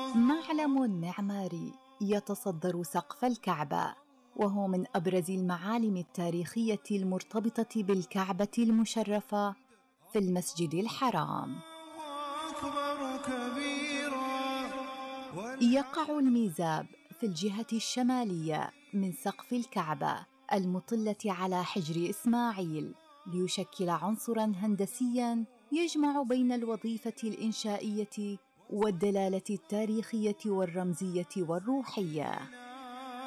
معلم معماري يتصدر سقف الكعبة، وهو من أبرز المعالم التاريخية المرتبطة بالكعبة المشرفة في المسجد الحرام. يقع الميزاب في الجهة الشمالية من سقف الكعبة المطلة على حجر إسماعيل، ليشكل عنصراً هندسياً يجمع بين الوظيفة الإنشائية والدلالة التاريخية والرمزية والروحية.